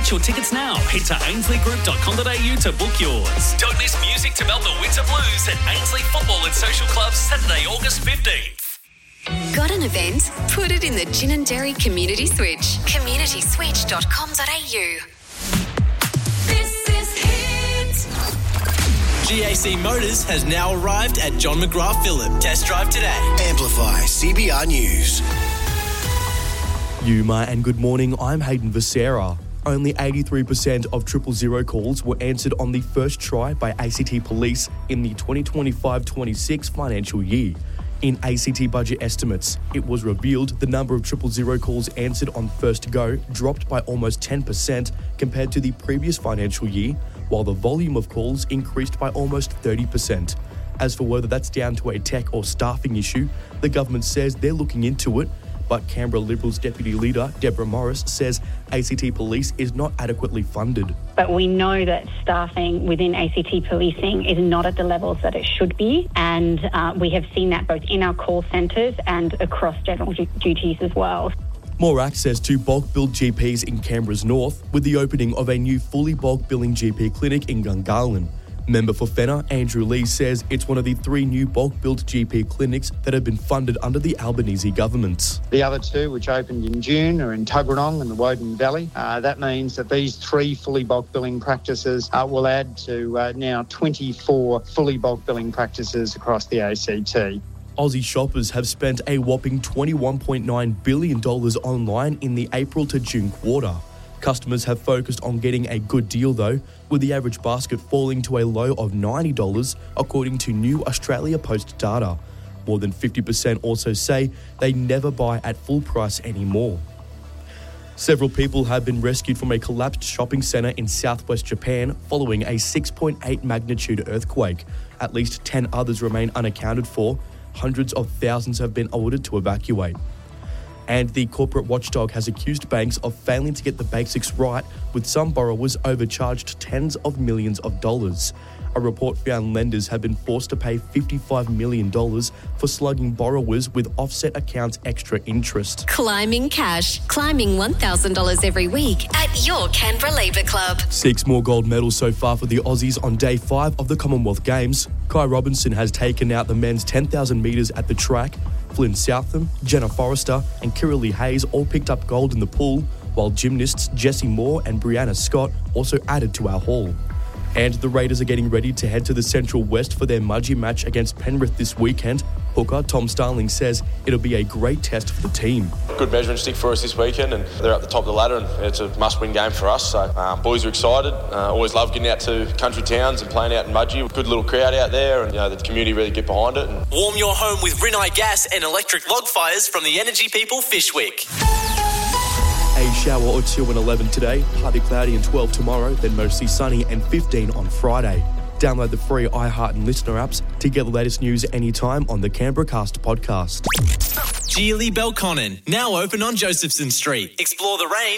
Get your tickets now. Head to ainsleygroup.com.au to book yours. Don't miss music to melt the winter blues at Ainsley Football and Social Club Saturday, August 15th. Got an event? Put it in the Gin and Dairy Community Switch. communityswitch.com.au. This is Hit. GAC Motors has now arrived at John McGrath Phillip. Test drive today. Amplify CBR News. Yuma and good morning, I'm Hayden Visera. Only 83% of 000 calls were answered on the first try by ACT Police in the 2025-26 financial year. In ACT budget estimates, it was revealed the number of 000 calls answered on first go dropped by almost 10% compared to the previous financial year, while the volume of calls increased by almost 30%. As for whether that's down to a tech or staffing issue, the government says they're looking into it, but Canberra Liberals Deputy Leader Deborah Morris says ACT Police is not adequately funded. But we know that staffing within ACT Policing is not at the levels that it should be, and we have seen that both in our call centres and across general duties as well. More access to bulk billed GPs in Canberra's north with the opening of a new fully bulk billing GP clinic in Gungahlin. Member for Fenner, Andrew Lee, says it's one of the 3 new bulk-built GP clinics that have been funded under the Albanese government. The other 2, which opened in June, are in Tuggeranong and the Woden Valley. That means that these 3 fully bulk billing practices will add to now 24 fully bulk billing practices across the ACT. Aussie shoppers have spent a whopping $21.9 billion online in the April to June quarter. Customers have focused on getting a good deal though, with the average basket falling to a low of $90 according to new Australia Post data. More than 50% also say they never buy at full price anymore. Several people have been rescued from a collapsed shopping centre in southwest Japan following a 6.8 magnitude earthquake. At least 10 others remain unaccounted for. Hundreds of thousands have been ordered to evacuate. And the corporate watchdog has accused banks of failing to get the basics right, with some borrowers overcharged tens of millions of dollars. A report found lenders have been forced to pay $55 million for slugging borrowers with offset accounts extra interest. Climbing cash. Climbing $1,000 every week at your Canberra Labour Club. 6 more gold medals so far for the Aussies on day 5 of the Commonwealth Games. Kai Robinson has taken out the men's 10,000 metres at the track. Flynn Southam, Jenna Forrester and Kiralee Hayes all picked up gold in the pool, while gymnasts Jessie Moore and Brianna Scott also added to our haul. And the Raiders are getting ready to head to the Central West for their Mudgee match against Penrith this weekend. Hooker Tom Starling says it'll be a great test for the team. Good measuring stick for us this weekend, and they're at the top of the ladder, and it's a must-win game for us. So boys are excited. Always love getting out to country towns and playing out in Mudgee. Good little crowd out there, and the community really get behind it. Warm your home with Rinnai gas and electric log fires from the Energy People Fishwick. A shower or 2 and 11 today, partly cloudy and 12 tomorrow, then mostly sunny and 15 on Friday. Download the free iHeart and Listener apps to get the latest news anytime on the Canberra Cast podcast. Geely Belconnen, now open on Josephson Street. Explore the range